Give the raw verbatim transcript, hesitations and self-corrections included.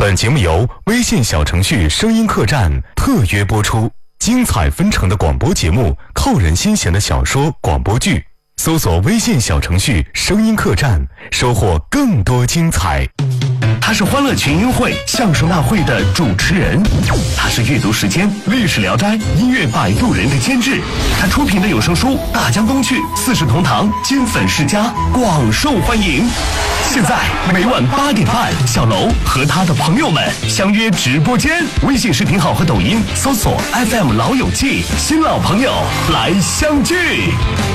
本节目由微信小程序声音客栈特约播出，精彩纷呈的广播节目，扣人心弦的小说广播剧，搜索微信小程序声音客栈，收获更多精彩。 他是欢乐群英会相声大会的主持人，他是阅读时间历史聊斋音乐摆渡人的监制，他出品的有声书《大江东去》《四世同堂》金粉世家广受欢迎。现在每晚八点半，小楼和他的朋友们相约直播间，微信视频号和抖音搜索 F M 老友记，新老朋友来相聚。